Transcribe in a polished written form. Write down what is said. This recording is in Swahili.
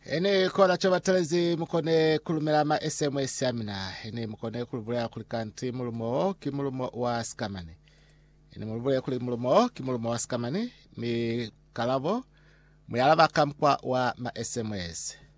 Ene kola chabatalezi mukone kulumela ma SMS amina. Ene mukone kulubulea kulikanti mulumo kimulumo wa skamani. Ene mulubulea kulimulumo kimulumo wa skamani mi kalabo muyalaba kampwa wa ma SMS.